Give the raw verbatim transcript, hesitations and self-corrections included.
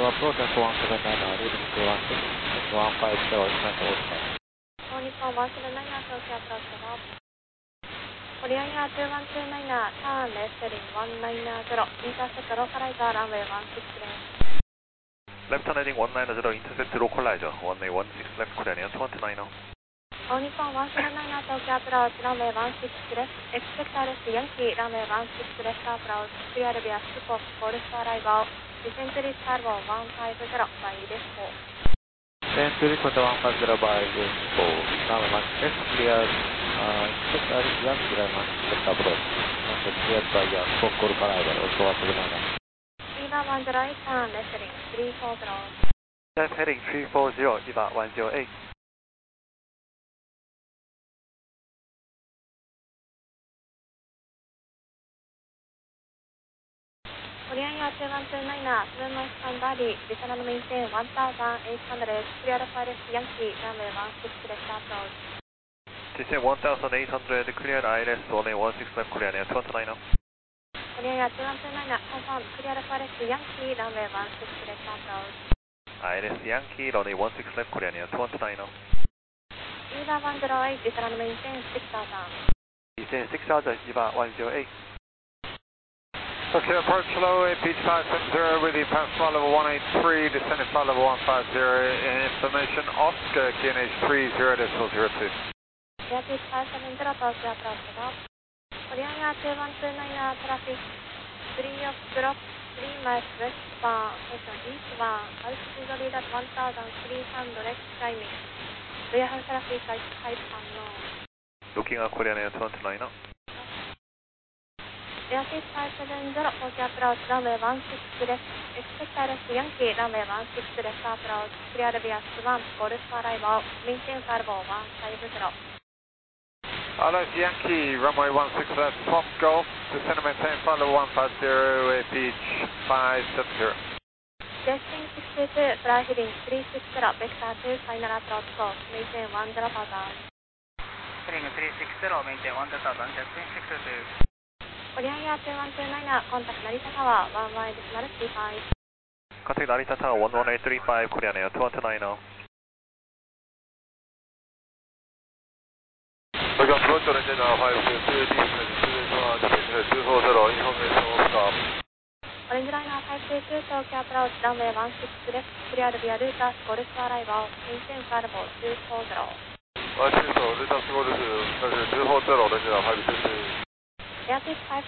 approach at one seven nine, leading to one six one five zero, cement outside. 大日本ワンセブンナイナー、長期アプローチはコリアンヤーにいちにーナイナー、ターンレステリンいちきゅうゼロ、インターセプトローカライザー、ランウェイワンシックスです。 Left turn heading one nine zero, intercept localizer, one eight one six left, clear near two nine zero. 大日本ワンセブンナイナー、長期アプローチ、ランウェイワンシックスです。エクスペクターレスヤンキー、ランウェイワンシックスレフトアプローチ、クリアルビアスコース、ゴールスターライバー、ディセントリーターボいちごゼロ、バイデスフォー。 Century Quarter one five zero by Info, number one six, clear, uh, expect Alice Yankee, Lima, expect approach. Not cleared by your Scott Call Arrival, also one seven nine. Eva one zero eight, turn left heading three four zero. Left heading three four zero, Eva one zero eight. コリアンヤーにいちにーナイナー、セブンマイスタンダーディ、ディショナルメインテンいちはちゼロゼロ、クリアルファイレスヤンキー、ランウェイワンシックスレフトアプローチ。 Descend one eight zero zero, cleared I L S, one eight one six left, clear near two nine zero. コリアンヤーにいちにーナイナー、コンファーム、クリアルファイレスヤンキー、ランウェイワンシックスレフトアプローチ。 I L S Yankee, one eight one six left, clear near two nine zero. Eva one zero eight, ディショナルメインテンsix thousand. Descend six thousand, Eva one zero eight. Okay, approach low, beach five seven zero with the pass flight level one eight three, descending flight level one five zero, information Oscar, Q N H three zero decimal zero two. エアピーチファイブセブンゼロ、東京アプローチが、コリアンヤーにいちにーナイナー、トラフィック、スリーオフクロック、スリーマイルウェストバーン、セクションイーストバーン、アルティチュードリーダーワンサウザンスリーハンドレックタイミング、ウェアハウストラフィック、タイプ反応。 Looking at Korea near two nine zero. エアピーチファイブセブンゼロ、東京アプローチ、ランウェイワンシックスレフト、エクスペクターレスヤンキー、ランウェイワンシックスレフトアプローチ、クリアルビアスワン、ゴルフアライバー、メインテンファルボーいちごゼロ。 Alice Yankee, runway one six left, top golf, descend and maintain flight level one five zero, air beach five seven zero. デスティンシックスツー、フライヘディングスリーシックスゼロ、ベクターツー、ファイナルアプローチコース、メインテンワンゼロパーザー。 ヘディングスリーシックスゼロ、メインテンワンゼロパーザー、ジャスティンシックスツー。 コリアンヤーにいちにーナイナー、コンタクト成田タワー、ワンワイディショナルスリーファイブ。 Contact Narita Tower one one eight three five, Korea near two nine zero. We got approach on engine five two two, descend two four zero, information Oscar. オレンジライナーファイブツーツー、東京アプローチ、ランウェイワンシックスレフト、クリアルビアルータス、ゴルフアライバー、メインテンファルボーツーフォーゼロ。 ワンシックス、ルータスゴルフ、ツーフォーゼロ、レンジャーファイブツーツー。 エアピーチファイブ